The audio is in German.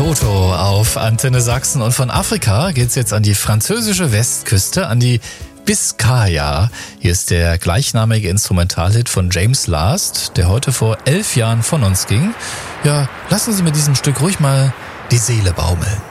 Toto auf Antenne Sachsen. Und von Afrika geht's jetzt an die französische Westküste, an die Biskaya. Hier ist der gleichnamige Instrumentalhit von James Last, der heute vor 11 Jahren von uns ging. Ja, lassen Sie mir diesem Stück ruhig mal die Seele baumeln.